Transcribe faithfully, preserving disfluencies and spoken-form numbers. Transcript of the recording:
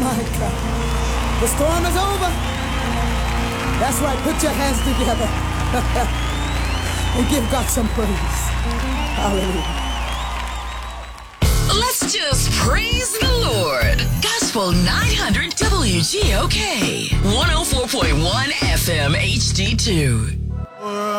My God. The storm is over. That's right. Put your hands together and give God some praise. Hallelujah. Let's just praise the Lord. Gospel nine hundred W G O K. one oh four point one F M H D two.